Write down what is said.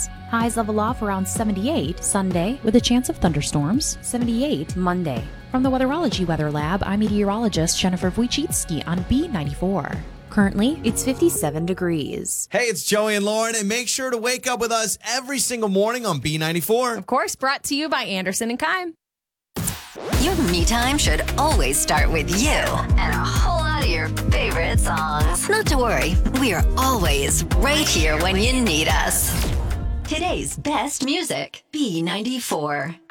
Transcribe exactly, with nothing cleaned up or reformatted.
degrees. Highs level off around seventy-eight Sunday with a chance of thunderstorms. seventy-eight Monday. From the Weatherology Weather Lab, I'm meteorologist Jennifer Wojcicki on B ninety-four. Currently, it's fifty-seven degrees. Hey, it's Joey and Lauren, and make sure to wake up with us every single morning on B ninety-four. Of course, brought to you by Anderson and Keim. Your me time should always start with you and a whole lot of your favorite songs. Not to worry, we are always right here when you need us. Today's best music, B ninety-four.